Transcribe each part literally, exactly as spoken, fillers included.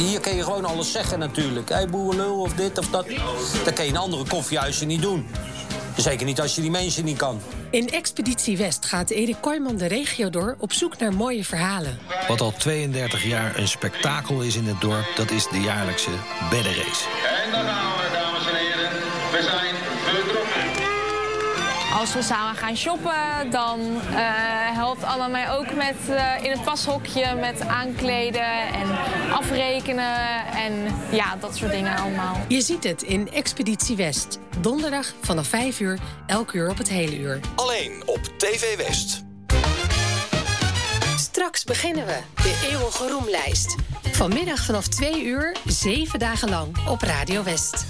Hier kun je gewoon alles zeggen natuurlijk. Hé, hey, boerenlul of dit of dat. Dat kan je in andere koffiehuizen niet doen. Zeker niet als je die mensen niet kan. In Expeditie West gaat Erik Kooijman de regio door op zoek naar mooie verhalen. Wat al tweeëndertig jaar een spektakel is in het dorp, dat is de jaarlijkse beddenrace. En daar gaan we, dames en heren. We zijn vertrokken. Als we samen gaan shoppen, dan uh, helpt Anna mij ook met uh, in het pashokje met aankleden en afrekenen en ja, dat soort dingen allemaal. Je ziet het in Expeditie West. Donderdag vanaf vijf uur, elk uur op het hele uur. Alleen op T V West. Straks beginnen we de eeuwige roemlijst. Vanmiddag vanaf twee uur, zeven dagen lang op Radio West.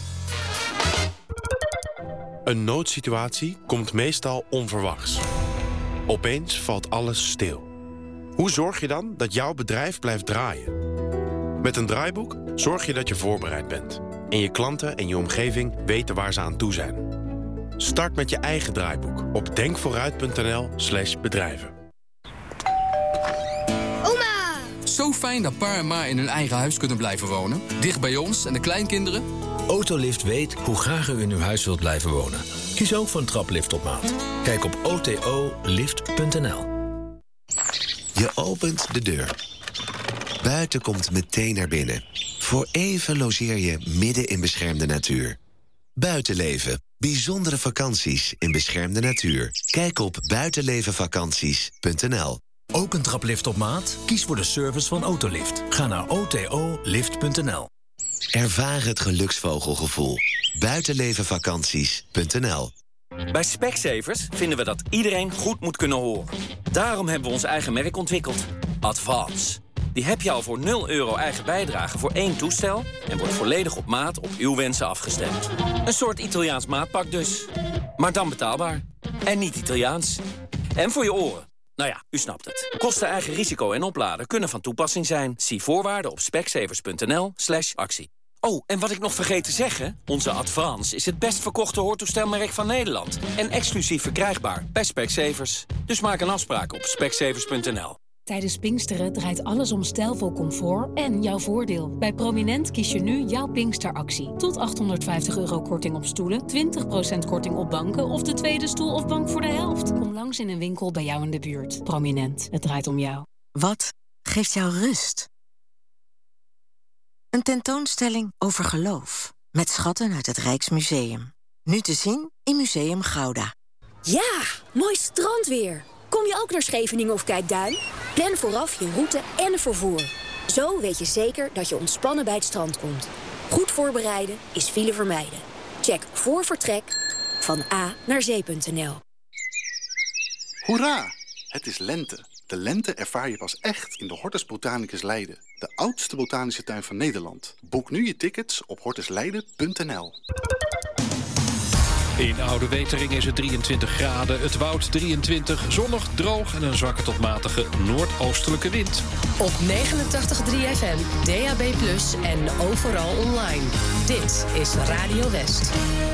Een noodsituatie komt meestal onverwachts. Opeens valt alles stil. Hoe zorg je dan dat jouw bedrijf blijft draaien? Met een draaiboek zorg je dat je voorbereid bent. En je klanten en je omgeving weten waar ze aan toe zijn. Start met je eigen draaiboek op denkvooruit.nl slash bedrijven. Oma! Zo fijn dat pa en ma in hun eigen huis kunnen blijven wonen. Dicht bij ons en de kleinkinderen. Autolift weet hoe graag u in uw huis wilt blijven wonen. Kies ook voor een traplift op maat. Kijk op o t o lift punt n l. Je opent de deur. Buiten komt meteen naar binnen. Voor even logeer je midden in beschermde natuur. Buitenleven. Bijzondere vakanties in beschermde natuur. Kijk op buitenlevenvakanties punt n l. Ook een traplift op maat? Kies voor de service van Autolift. Ga naar o t o lift punt n l. Ervaar het geluksvogelgevoel. buitenlevenvakanties punt n l. Bij Specsavers vinden we dat iedereen goed moet kunnen horen. Daarom hebben we ons eigen merk ontwikkeld. Advance. Die heb je al voor nul euro eigen bijdrage voor één toestel en wordt volledig op maat op uw wensen afgestemd. Een soort Italiaans maatpak dus. Maar dan betaalbaar. En niet Italiaans. En voor je oren. Nou ja, u snapt het. Kosten, eigen risico en opladen kunnen van toepassing zijn. Zie voorwaarden op specsavers punt n l slash actie. Oh, en wat ik nog vergeet te zeggen, onze Advance is het best verkochte hoortoestelmerk van Nederland. En exclusief verkrijgbaar bij Specsavers. Dus maak een afspraak op specsavers punt n l. Tijdens Pinksteren draait alles om stijlvol comfort en jouw voordeel. Bij Prominent kies je nu jouw Pinksteractie. Tot achthonderdvijftig euro korting op stoelen, twintig procent korting op banken of de tweede stoel of bank voor de helft. Kom langs in een winkel bij jou in de buurt. Prominent, het draait om jou. Wat geeft jou rust? Een tentoonstelling over geloof. Met schatten uit het Rijksmuseum. Nu te zien in Museum Gouda. Ja, mooi strandweer. Kom je ook naar Scheveningen of Kijkduin? Plan vooraf je route en vervoer. Zo weet je zeker dat je ontspannen bij het strand komt. Goed voorbereiden is file vermijden. Check voor vertrek van A naar zee punt n l. Hoera! Het is lente. De lente ervaar je pas echt in de Hortus Botanicus Leiden. De oudste botanische tuin van Nederland. Boek nu je tickets op hortus leiden punt n l. In Oude Wetering is het drieëntwintig graden, het Woud drieëntwintig, zonnig, droog en een zwakke tot matige noordoostelijke wind. Op negenentachtig komma drie F M, D A B plus, en overal online. Dit is Radio West.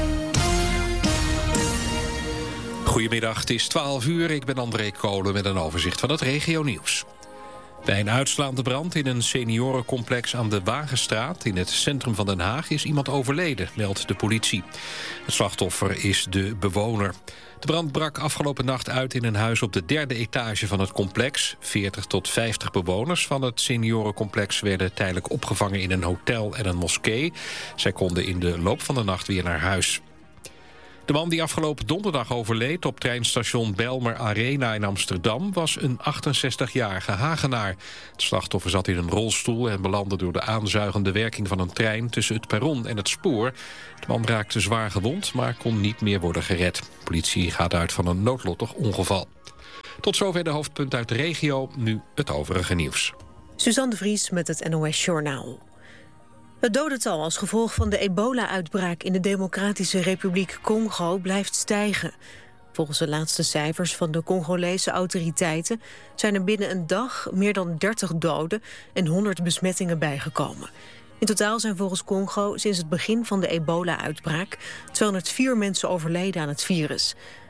Goedemiddag, het is twaalf uur. Ik ben André Kolen met een overzicht van het regionieuws. Bij een uitslaande brand in een seniorencomplex aan de Wagenstraat in het centrum van Den Haag is iemand overleden, meldt de politie. Het slachtoffer is de bewoner. De brand brak afgelopen nacht uit in een huis op de derde etage van het complex. veertig tot vijftig bewoners van het seniorencomplex werden tijdelijk opgevangen in een hotel en een moskee. Zij konden in de loop van de nacht weer naar huis. De man die afgelopen donderdag overleed op treinstation Bijlmer Arena in Amsterdam was een achtenzestigjarige Hagenaar. Het slachtoffer zat in een rolstoel en belandde door de aanzuigende werking van een trein tussen het perron en het spoor. De man raakte zwaar gewond, maar kon niet meer worden gered. De politie gaat uit van een noodlottig ongeval. Tot zover de hoofdpunten uit de regio, nu het overige nieuws. Suzanne de Vries met het N O S Journaal. Het dodental als gevolg van de ebola-uitbraak in de Democratische Republiek Congo blijft stijgen. Volgens de laatste cijfers van de Congolese autoriteiten zijn er binnen een dag meer dan dertig doden en honderd besmettingen bijgekomen. In totaal zijn volgens Congo sinds het begin van de ebola-uitbraak tweehonderdvier mensen overleden aan het virus.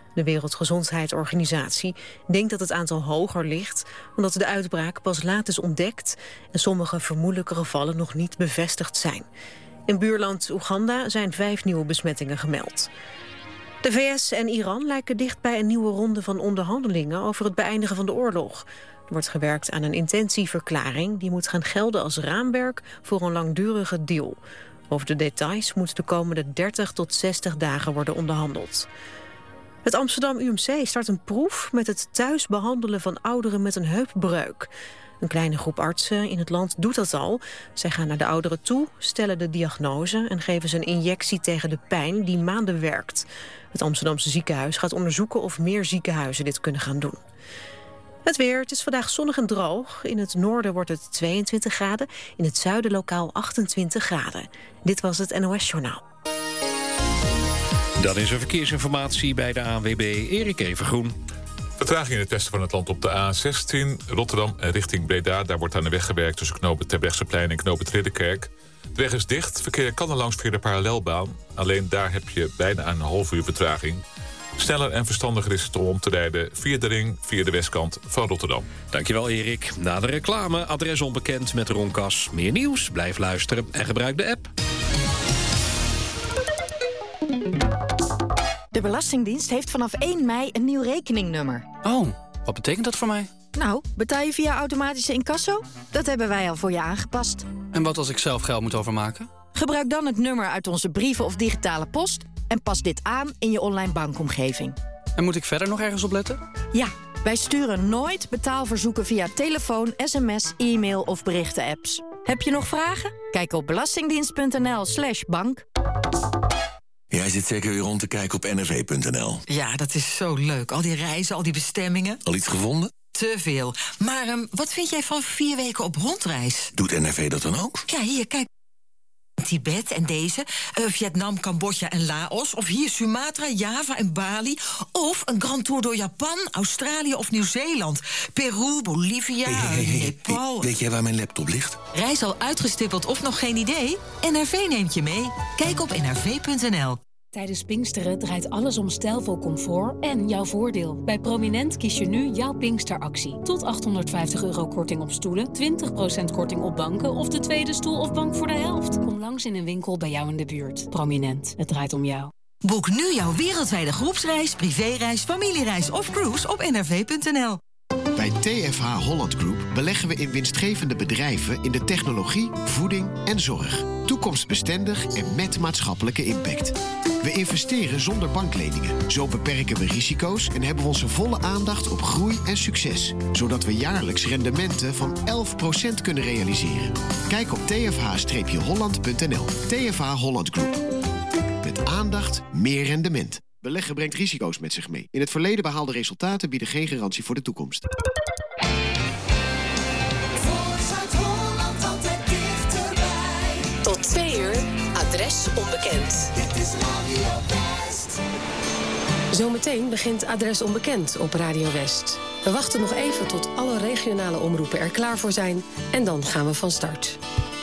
De Wereldgezondheidsorganisatie denkt dat het aantal hoger ligt, omdat de uitbraak pas laat is ontdekt en sommige vermoedelijke gevallen nog niet bevestigd zijn. In buurland Oeganda zijn vijf nieuwe besmettingen gemeld. De V S en Iran lijken dicht bij een nieuwe ronde van onderhandelingen over het beëindigen van de oorlog. Er wordt gewerkt aan een intentieverklaring die moet gaan gelden als raamwerk voor een langdurige deal. Over de details moet de komende dertig tot zestig dagen worden onderhandeld. Het Amsterdam U M C start een proef met het thuis behandelen van ouderen met een heupbreuk. Een kleine groep artsen in het land doet dat al. Zij gaan naar de ouderen toe, stellen de diagnose en geven ze een injectie tegen de pijn die maanden werkt. Het Amsterdamse ziekenhuis gaat onderzoeken of meer ziekenhuizen dit kunnen gaan doen. Het weer, het is vandaag zonnig en droog. In het noorden wordt het tweeëntwintig graden, in het zuiden lokaal achtentwintig graden. Dit was het N O S Journaal. Dan is er verkeersinformatie bij de A N W B, Erik Evengroen. Vertraging in het westen van het land op de A zestien, Rotterdam en richting Breda. Daar wordt aan de weg gewerkt tussen knopen Terbrechtseplein en knopen Ridderkerk. De weg is dicht, verkeer kan er langs via de parallelbaan. Alleen daar heb je bijna een half uur vertraging. Sneller en verstandiger is het om om te rijden via de ring, via de westkant van Rotterdam. Dankjewel Erik. Na de reclame, adres onbekend met Ron Kas. Meer nieuws, blijf luisteren en gebruik de app. De Belastingdienst heeft vanaf één mei een nieuw rekeningnummer. Oh, wat betekent dat voor mij? Nou, betaal je via automatische incasso? Dat hebben wij al voor je aangepast. En wat als ik zelf geld moet overmaken? Gebruik dan het nummer uit onze brieven of digitale post en pas dit aan in je online bankomgeving. En moet ik verder nog ergens op letten? Ja, wij sturen nooit betaalverzoeken via telefoon, sms, e-mail of berichten-apps. Heb je nog vragen? Kijk op belastingdienst.nl slash bank. Jij zit zeker weer rond te kijken op N R V punt N L. Ja, dat is zo leuk. Al die reizen, al die bestemmingen. Al iets gevonden? Te veel. Maar um, wat vind jij van vier weken op rondreis? Doet N R V dat dan ook? Ja, hier, kijk. Tibet en deze. Uh, Vietnam, Cambodja en Laos. Of hier Sumatra, Java en Bali. Of een grand tour door Japan, Australië of Nieuw-Zeeland. Peru, Bolivia, hey, hey, hey, Nepal. Hey, weet jij waar mijn laptop ligt? Reis al uitgestippeld of nog geen idee? N R V neemt je mee. Kijk op n r v punt n l. Tijdens Pinksteren draait alles om stijlvol comfort en jouw voordeel. Bij Prominent kies je nu jouw Pinksteractie. Tot achthonderdvijftig euro korting op stoelen, twintig procent korting op banken of de tweede stoel of bank voor de helft. Kom langs in een winkel bij jou in de buurt. Prominent, het draait om jou. Boek nu jouw wereldwijde groepsreis, privéreis, familiereis of cruise op n r v punt n l. Bij T F H Holland Group beleggen we in winstgevende bedrijven in de technologie, voeding en zorg. Toekomstbestendig en met maatschappelijke impact. We investeren zonder bankleningen. Zo beperken we risico's en hebben we onze volle aandacht op groei en succes. Zodat we jaarlijks rendementen van elf procent kunnen realiseren. Kijk op t f h holland punt n l. T F H Holland Group. Met aandacht meer rendement. Beleggen brengt risico's met zich mee. In het verleden behaalde resultaten bieden geen garantie voor de toekomst. Tot twee uur, adres onbekend. Zometeen begint Adres Onbekend op Radio West. We wachten nog even tot alle regionale omroepen er klaar voor zijn en dan gaan we van start.